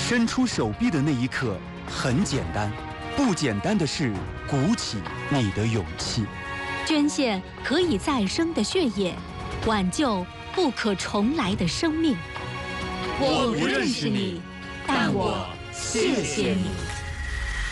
伸出手臂的那一刻很简单，不简单的是鼓起你的勇气。 捐献可以再生的血液，挽救不可重来的生命。 我不认识你，但我谢谢你。